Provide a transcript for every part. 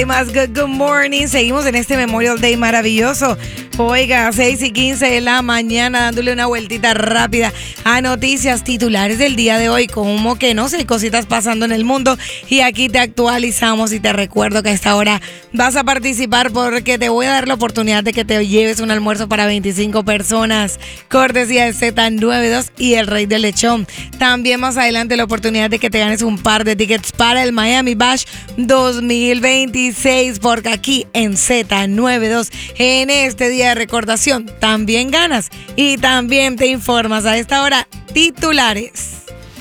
Más good morning. Seguimos en este Memorial Day maravilloso. Oiga, 6:15 de la mañana, dándole una vueltita rápida a noticias titulares del día de hoy. Como que no sé, cositas pasando en el mundo. Y aquí te actualizamos y te recuerdo que a esta hora vas a participar porque te voy a dar la oportunidad de que te lleves un almuerzo para 25 personas. Cortesía de Z92 y el Rey del Lechón. También más adelante la oportunidad de que te ganes un par de tickets para el Miami Bash 2026. Porque aquí en Z92, en este día de recordación, también ganas y también te informas. A esta hora, titulares.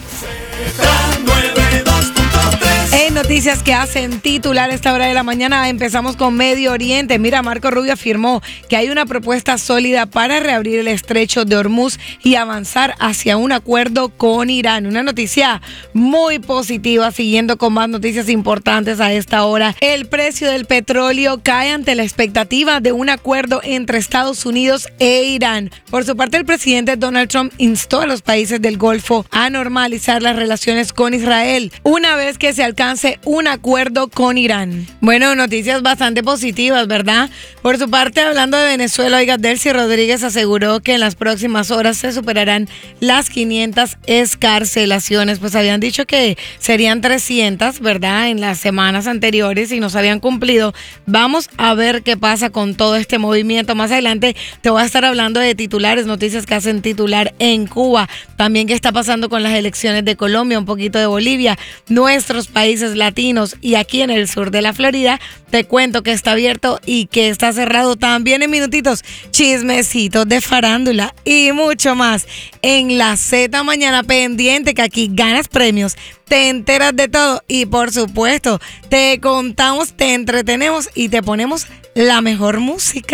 En noticias que hacen titular a esta hora de la mañana, empezamos con Medio Oriente. Mira, Marco Rubio afirmó que hay una propuesta sólida para reabrir el estrecho de Hormuz y avanzar hacia un acuerdo con Irán. Una noticia muy positiva, siguiendo con más noticias importantes a esta hora. El precio del petróleo cae ante la expectativa de un acuerdo entre Estados Unidos e Irán. Por su parte, el presidente Donald Trump instó a los países del Golfo a normalizar las relaciones con Israel una vez que se alcance un acuerdo con Irán. Bueno, noticias bastante positivas, ¿verdad? Por su parte, hablando de Venezuela, oiga, Delcy Rodríguez aseguró que en las próximas horas se superarán las 500 excarcelaciones. Pues habían dicho que serían 300, ¿verdad? En las semanas anteriores y no se habían cumplido. Vamos a ver qué pasa con todo este movimiento. Más adelante te voy a estar hablando de titulares, noticias que hacen titular en Cuba. También qué está pasando con las elecciones de Colombia, un poquito de Bolivia, nuestros países latinos y aquí en el sur de la Florida. Te cuento que está abierto y que está cerrado también en minutitos. Chismecitos de farándula y mucho más en la Z Mañana. Pendiente que aquí ganas premios, te enteras de todo y por supuesto te contamos, te entretenemos y te ponemos la mejor música.